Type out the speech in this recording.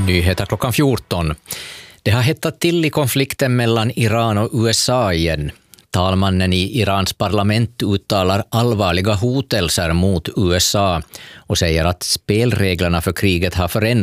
Nyheter klockan 14. Det har hettat till i konflikten mellan Iran och USA igen. Talmannen i Irans parlament uttalar allvarliga hotelser mot USA och säger att spelreglerna för kriget har förändrats